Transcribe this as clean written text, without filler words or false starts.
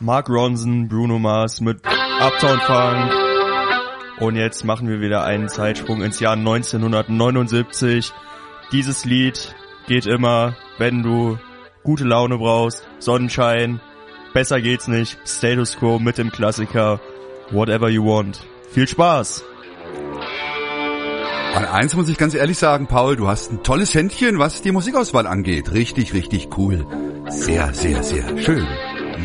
Mark Ronson, Bruno Mars mit Uptown Funk. Und jetzt machen wir wieder einen Zeitsprung ins Jahr 1979. Dieses Lied geht immer, wenn du gute Laune brauchst, Sonnenschein, besser geht's nicht, Status Quo mit dem Klassiker Whatever You Want. Viel Spaß! An eins muss ich ganz ehrlich sagen, Paul, du hast ein tolles Händchen, was die Musikauswahl angeht. Richtig, richtig cool. Sehr, sehr, sehr schön.